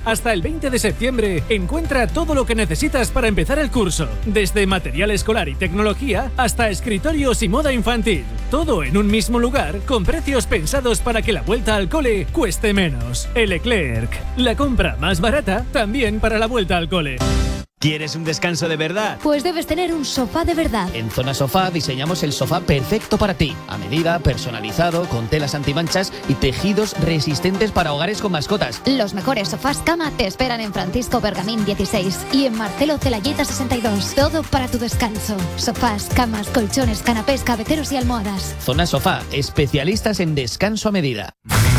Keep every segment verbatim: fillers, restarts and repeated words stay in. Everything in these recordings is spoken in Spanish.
Hasta el veinte de septiembre, encuentra todo lo que necesitas para empezar el curso, desde material escolar y tecnología hasta escritorios y moda infantil. Todo en un mismo lugar, con precios pensados para que la vuelta al cole cueste menos. El Leclerc, la compra más barata también para la vuelta al cole. ¿Quieres un descanso de verdad? Pues debes tener un sofá de verdad. En Zona Sofá diseñamos el sofá perfecto para ti. A medida, personalizado, con telas antimanchas y tejidos resistentes para hogares con mascotas. Los mejores sofás cama te esperan en Francisco Bergamín dieciséis y en Marcelo Celayeta sesenta y dos. Todo para tu descanso. Sofás, camas, colchones, canapés, cabeceros y almohadas. Zona Sofá, especialistas en descanso a medida.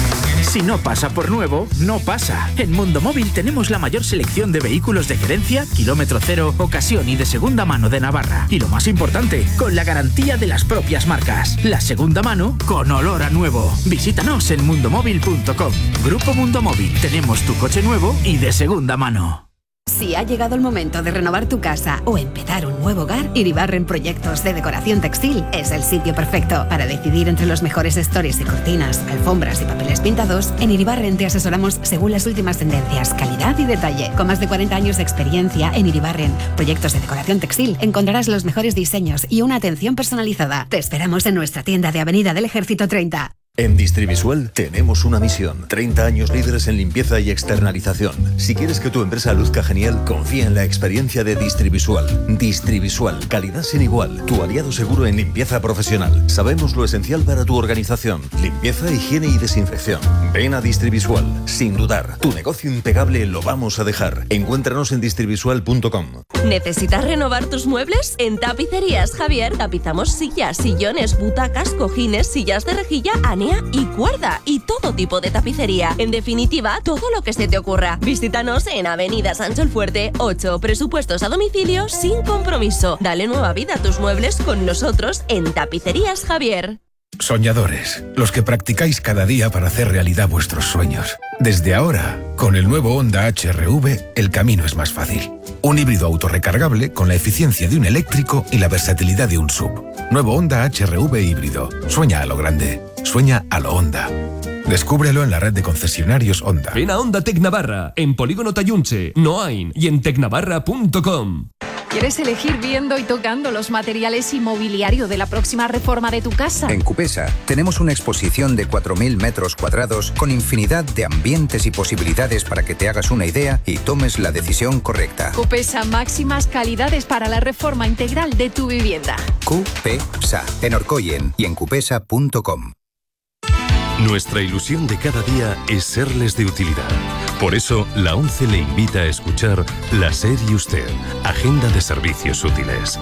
Si no pasa por nuevo, no pasa. En Mundo Móvil tenemos la mayor selección de vehículos de gerencia, kilómetro cero, ocasión y de segunda mano de Navarra. Y lo más importante, con la garantía de las propias marcas. La segunda mano con olor a nuevo. Visítanos en mundomóvil punto com. Grupo Mundo Móvil. Tenemos tu coche nuevo y de segunda mano. Si ha llegado el momento de renovar tu casa o empezar un nuevo hogar, Iribarren Proyectos de Decoración Textil es el sitio perfecto. Para decidir entre los mejores stores y cortinas, alfombras y papeles pintados, en Iribarren te asesoramos según las últimas tendencias, calidad y detalle. Con más de cuarenta años de experiencia en Iribarren Proyectos de Decoración Textil, encontrarás los mejores diseños y una atención personalizada. Te esperamos en nuestra tienda de Avenida del Ejército treinta. En Distrivisual tenemos una misión. treinta años líderes en limpieza y externalización. Si quieres que tu empresa luzca genial, confía en la experiencia de Distrivisual. Distrivisual, calidad sin igual. Tu aliado seguro en limpieza profesional. Sabemos lo esencial para tu organización. Limpieza, higiene y desinfección. Ven a Distrivisual. Sin dudar, tu negocio impecable lo vamos a dejar. Encuéntranos en distrivisual punto com. ¿Necesitas renovar tus muebles? En Tapicerías Javier tapizamos sillas, sillones, butacas, cojines, sillas de rejilla, y cuerda y todo tipo de tapicería. En definitiva, todo lo que se te ocurra. Visítanos en Avenida Sancho el Fuerte ocho. Presupuestos a domicilio sin compromiso. Dale nueva vida a tus muebles con nosotros en Tapicerías Javier. Soñadores, los que practicáis cada día para hacer realidad vuestros sueños. Desde ahora, con el nuevo Honda H R V, el camino es más fácil. Un híbrido autorrecargable con la eficiencia de un eléctrico y la versatilidad de un S U V. Nuevo Honda H R V híbrido. Sueña a lo grande. Sueña a lo Honda. Descúbrelo en la red de concesionarios Honda. Ven a Honda Tec Navarra, en Polígono Tayunche, Noain y en tecnavarra punto com. ¿Quieres elegir viendo y tocando los materiales inmobiliario de la próxima reforma de tu casa? En Cupesa tenemos una exposición de cuatro mil metros cuadrados con infinidad de ambientes y posibilidades para que te hagas una idea y tomes la decisión correcta. Cupesa, máximas calidades para la reforma integral de tu vivienda. Cupesa, en Orcoyen y en cupesa punto com. Nuestra ilusión de cada día es serles de utilidad. Por eso, la ONCE le invita a escuchar La SER y Usted, Agenda de Servicios Útiles.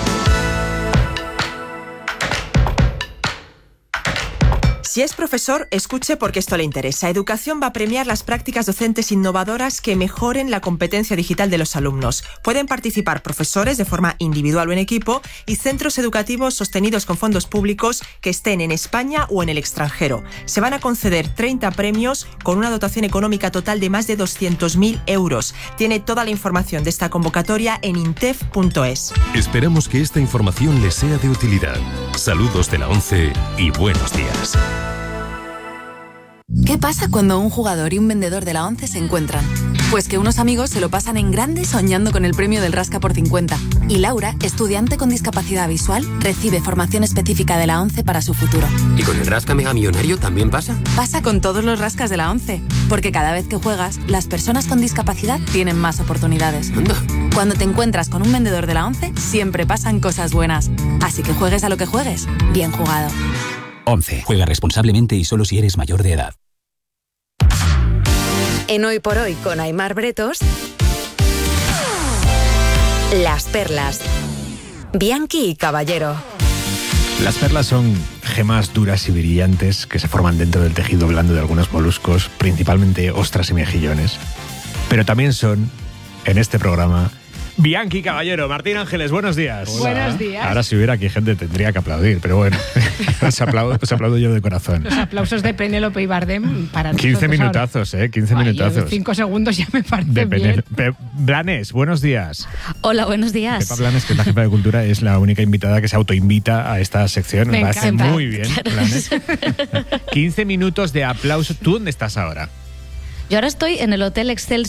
Si es profesor, escuche porque esto le interesa. Educación va a premiar las prácticas docentes innovadoras que mejoren la competencia digital de los alumnos. Pueden participar profesores de forma individual o en equipo y centros educativos sostenidos con fondos públicos que estén en España o en el extranjero. Se van a conceder treinta premios con una dotación económica total de más de doscientos mil euros. Tiene toda la información de esta convocatoria en intef punto es. Esperamos que esta información les sea de utilidad. Saludos de la ONCE y buenos días. ¿Qué pasa cuando un jugador y un vendedor de la ONCE se encuentran? Pues que unos amigos se lo pasan en grande soñando con el premio del Rasca por cincuenta. Y Laura, estudiante con discapacidad visual, recibe formación específica de la ONCE para su futuro. ¿Y con el Rasca Mega Millonario también pasa? Pasa con todos los rascas de la ONCE. Porque cada vez que juegas, las personas con discapacidad tienen más oportunidades. ¿Anda? Cuando te encuentras con un vendedor de la ONCE, siempre pasan cosas buenas. Así que juegues a lo que juegues, bien jugado. ONCE. Juega responsablemente y solo si eres mayor de edad. En Hoy por Hoy con Aimar Bretos, Las Perlas, Bianchi y Caballero. Las perlas son gemas duras y brillantes que se forman dentro del tejido blando de algunos moluscos, principalmente ostras y mejillones. Pero también son, en este programa, Bianchi Caballero. Martín Ángeles, buenos días. Hola. Buenos días. Ahora si hubiera aquí gente tendría que aplaudir, pero bueno, os, aplaudo, os aplaudo yo de corazón. Los aplausos de Penélope y Bardem para quince minutazos, ahora. ¿eh? quince Ay, minutazos. Cinco segundos ya me parece de bien. Pe Blanes, buenos días. Hola, buenos días. Pepa Blanes, que es la jefa de cultura, es la única invitada que se autoinvita a esta sección. Me, me parece encanta. muy bien, claro. Blanes. quince minutos de aplauso. ¿Tú dónde estás ahora? Yo ahora estoy en el Hotel Excel